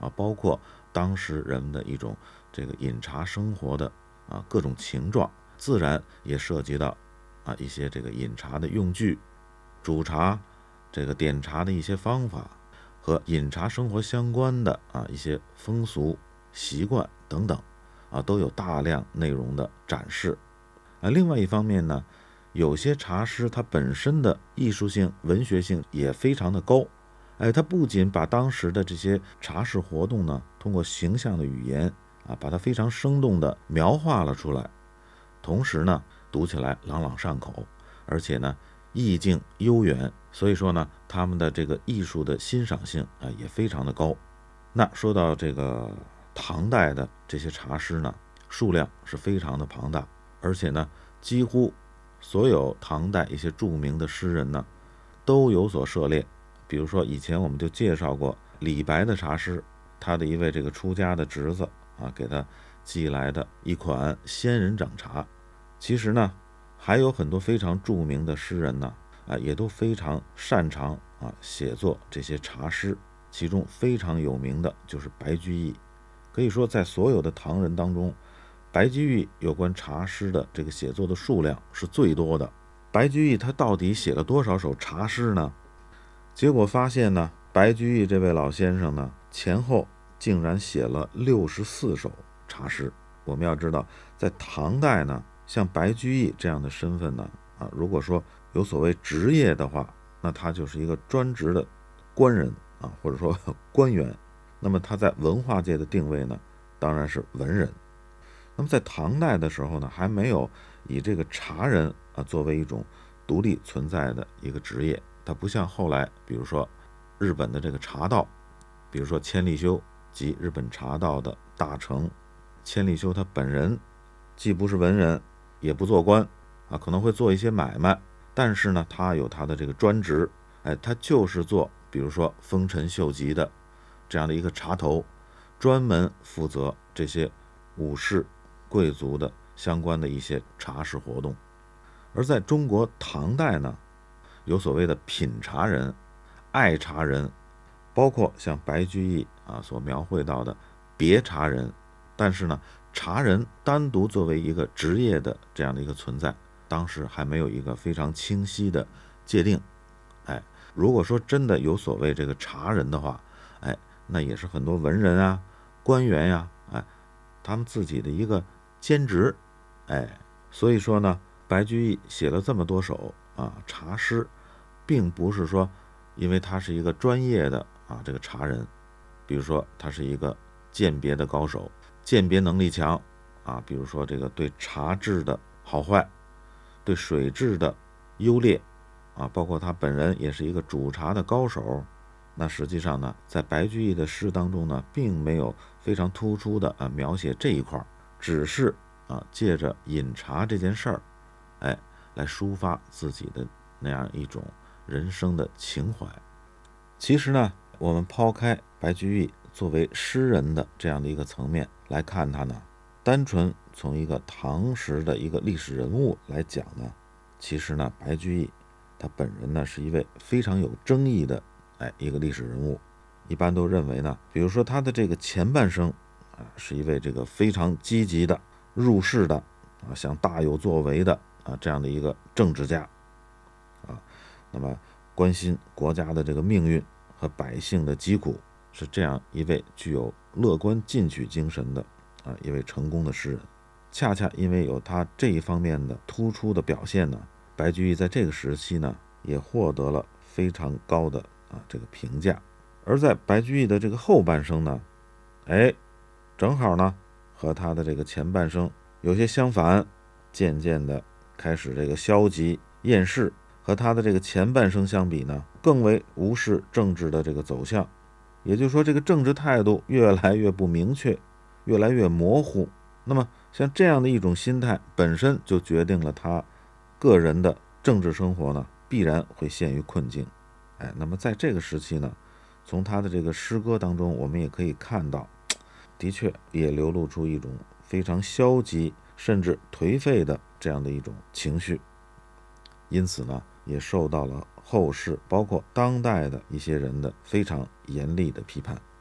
包括当时人们的一种这个饮茶生活的各种情状，自然也涉及到一些这个饮茶的用具、煮茶、这个点茶的一些方法和饮茶生活相关的一些风俗习惯等等都有大量内容的展示。另外一方面呢，有些茶诗它本身的艺术性、文学性也非常的高。它不仅把当时的这些茶事活动呢，通过形象的语言把它非常生动的描画了出来，同时呢，读起来朗朗上口，而且呢，意境悠远，所以说呢，他们的这个艺术的欣赏性也非常的高。那说到这个唐代的这些茶诗呢，数量是非常的庞大，而且呢，几乎所有唐代一些著名的诗人呢，都有所涉猎。比如说以前我们就介绍过李白的茶诗，他的一位这个出家的侄子给他寄来的一款仙人掌茶。其实呢，还有很多非常著名的诗人呢，也都非常擅长写作这些茶诗。其中非常有名的就是白居易，可以说在所有的唐人当中，白居易有关茶诗的这个写作的数量是最多的。白居易他到底写了多少首茶诗呢？结果发现呢，白居易这位老先生呢，前后竟然写了64首茶诗。我们要知道，在唐代呢，像白居易这样的身份呢，如果说有所谓职业的话，那他就是一个专职的官人或者说官员。那么他在文化界的定位呢，当然是文人。那么在唐代的时候呢，还没有以这个茶人作为一种独立存在的一个职业。它不像后来，比如说日本的这个茶道，比如说千利休及日本茶道的大成。千利休他本人既不是文人，也不做官可能会做一些买卖，但是呢，他有他的这个专职，他就是做比如说丰臣秀吉的这样的一个茶头，专门负责这些武士贵族的相关的一些茶事活动。而在中国唐代呢，有所谓的品茶人、爱茶人，包括像白居易所描绘到的别茶人。但是呢，茶人单独作为一个职业的这样的一个存在，当时还没有一个非常清晰的界定。如果说真的有所谓这个茶人的话，那也是很多文人官员他们自己的一个兼职。所以说呢，白居易写了这么多首茶诗，并不是说因为他是一个专业的这个茶人，比如说他是一个鉴别的高手，鉴别能力强比如说这个对茶质的好坏，对水质的优劣包括他本人也是一个煮茶的高手。那实际上呢，在白居易的诗当中呢，并没有非常突出的描写这一块，只是借着饮茶这件事儿，来抒发自己的那样一种人生的情怀。其实呢，我们抛开白居易作为诗人的这样的一个层面来看他呢，单纯从一个唐时的一个历史人物来讲呢，其实呢，白居易他本人呢是一位非常有争议的一个历史人物。一般都认为呢，比如说他的这个前半生是一位这个非常积极的入世的想大有作为的这样的一个政治家那么关心国家的这个命运和百姓的疾苦，是这样一位具有乐观进取精神的一位成功的诗人。恰恰因为有他这一方面的突出的表现呢，白居易在这个时期呢也获得了非常高的这个评价。而在白居易的这个后半生呢，正好呢和他的这个前半生有些相反，渐渐的开始这个消极厌世，和他的这个前半生相比呢，更为无视政治的这个走向。也就是说，这个政治态度越来越不明确，越来越模糊。那么像这样的一种心态本身就决定了他个人的政治生活呢必然会陷于困境。那么在这个时期呢，从他的这个诗歌当中我们也可以看到，的确也流露出一种非常消极甚至颓废的这样的一种情绪。因此呢，也受到了后世包括当代的一些人的非常严厉的批判。